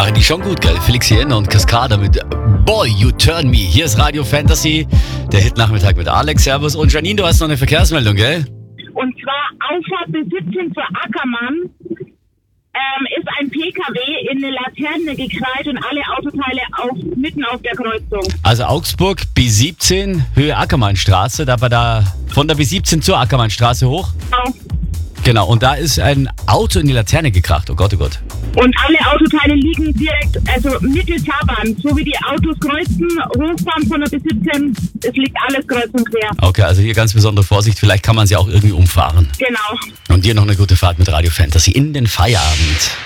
machen die schon gut, gell? Felix Jähn und Cascada mit Boy, You Turn Me. Hier ist Radio Fantasy, der Hit-Nachmittag mit Alex, Servus. Und Janine, du hast noch eine Verkehrsmeldung, gell? Und zwar Auffahrt B17 zur Ackermann ist ein PKW in eine Laterne geknallt und alle Autoteile mitten auf der Kreuzung. Also Augsburg, B17, Höhe Ackermannstraße, da war da von der B17 zur Ackermannstraße hoch. Genau, und da ist ein Auto in die Laterne gekracht. Oh Gott, oh Gott. Und alle Autoteile liegen direkt, also Mittelfahrbahn, so wie die Autos kreuzen, hochfahren von der B17, es liegt alles kreuz und quer. Okay, also hier ganz besondere Vorsicht, vielleicht kann man sie auch irgendwie umfahren. Genau. Und dir noch eine gute Fahrt mit Radio Fantasy in den Feierabend.